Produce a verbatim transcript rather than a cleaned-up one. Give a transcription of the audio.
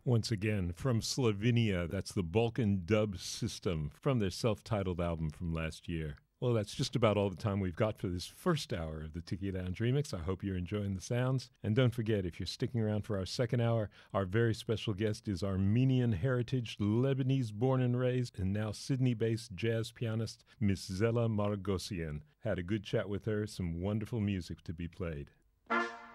Once again, from Slovenia, that's the Balkan Dub System from their self-titled album from last year. Well, that's just about all the time we've got for this first hour of the Tiki Lounge Remix. I hope you're enjoying the sounds. And don't forget, if you're sticking around for our second hour, our very special guest is Armenian heritage, Lebanese born and raised, and now Sydney-based jazz pianist Miss Zella Margosian. Had a good chat with her, some wonderful music to be played.